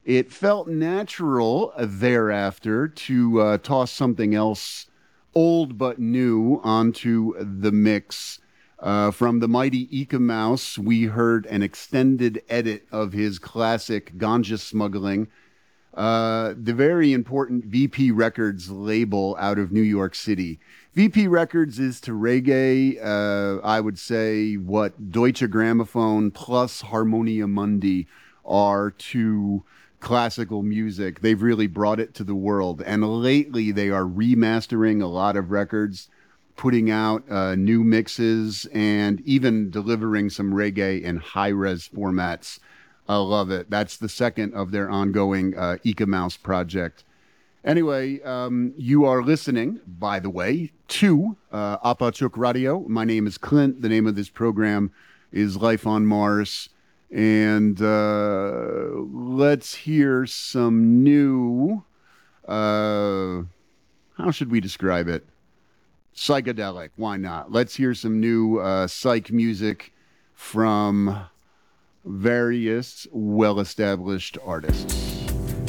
It felt natural thereafter to toss something else old but new onto the mix. From the mighty Eek-A-Mouse, we heard an extended edit of his classic Ganja Smuggling, the very important VP Records label out of New York City. VP Records is to reggae, I would say, what Deutsche Grammophon plus Harmonia Mundi are to classical music. They've really brought it to the world. And lately, they are remastering a lot of records, putting out new mixes, and even delivering some reggae in high res formats. I love it. That's the second of their ongoing Eek-A-Mouse project. Anyway, you are listening, by the way, to Apachuk Radio. My name is Clint. The name of this program is Life on Mars. And let's hear some new, how should we describe it? Psychedelic. Why not? Let's hear some new psych music from various well-established artists.